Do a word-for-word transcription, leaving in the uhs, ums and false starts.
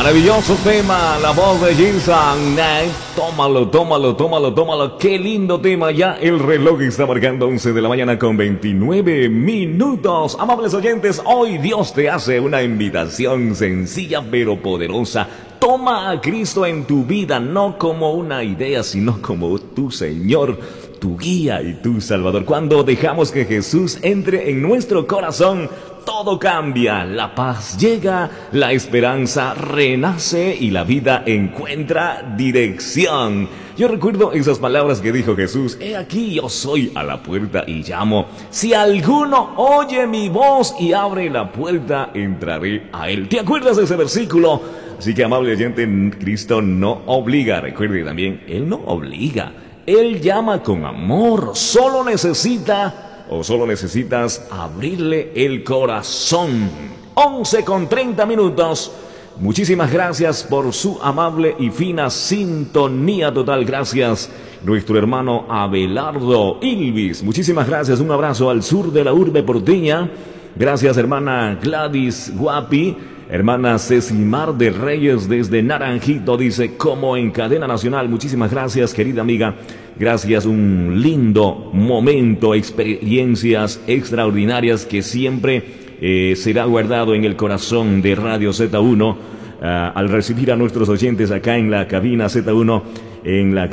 Maravilloso tema, la voz de Jason Knight. Tómalo, tómalo, tómalo, tómalo. Qué lindo tema. Ya el reloj está marcando once de la mañana con veintinueve minutos. Amables oyentes, hoy Dios te hace una invitación sencilla pero poderosa. Toma a Cristo en tu vida, no como una idea, sino como tu Señor, tu guía y tu Salvador. Cuando dejamos que Jesús entre en nuestro corazón, todo cambia, la paz llega, la esperanza renace y la vida encuentra dirección. Yo recuerdo esas palabras que dijo Jesús: he aquí yo soy a la puerta y llamo. Si alguno oye mi voz y abre la puerta, entraré a él. ¿Te acuerdas de ese versículo? Así que, amable oyente, Cristo no obliga. Recuerde también, Él no obliga. Él llama con amor. Solo necesita... o solo necesitas abrirle el corazón. once con treinta minutos. Muchísimas gracias por su amable y fina sintonía total. Gracias, nuestro hermano Abelardo Ilvis. Muchísimas gracias. Un abrazo al sur de la urbe porteña. Gracias, hermana Gladys Guapi. Hermana Cecimar de Reyes desde Naranjito, dice, como en cadena nacional. Muchísimas gracias, querida amiga. Gracias, un lindo momento, experiencias extraordinarias que siempre eh, será guardado en el corazón de Radio Z uno uh, al recibir a nuestros oyentes acá en la cabina Z uno, en la